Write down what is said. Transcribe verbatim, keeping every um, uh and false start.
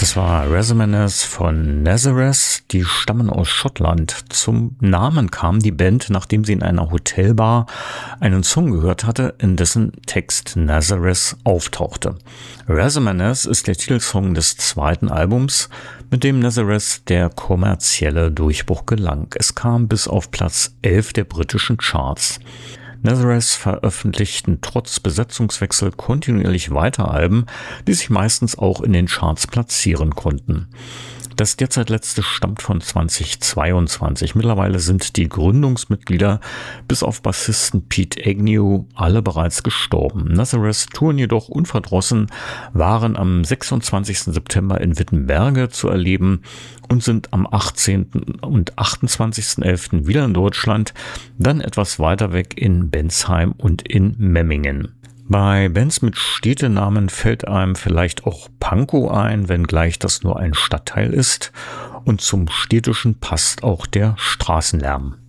Das war Razamanez von Nazareth. Die stammen aus Schottland. Zum Namen kam die Band, nachdem sie in einer Hotelbar einen Song gehört hatte, in dessen Text Nazareth auftauchte. Razamanez ist der Titelsong des zweiten Albums, mit dem Nazareth der kommerzielle Durchbruch gelang. Es kam bis auf Platz elf der britischen Charts. Nazareth veröffentlichten trotz Besetzungswechsel kontinuierlich weiter Alben, die sich meistens auch in den Charts platzieren konnten. Das derzeit letzte stammt von zweitausendzweiundzwanzig. Mittlerweile sind die Gründungsmitglieder bis auf Bassisten Pete Agnew alle bereits gestorben. Nazareth touren jedoch unverdrossen, waren am sechsundzwanzigsten September in Wittenberge zu erleben und sind am achtzehnten und achtundzwanzigsten elften wieder in Deutschland, dann etwas weiter weg in Bensheim und in Memmingen. Bei Bands mit Städtenamen fällt einem vielleicht auch Pankow ein, wenngleich das nur ein Stadtteil ist. Und zum Städtischen passt auch der Straßenlärm.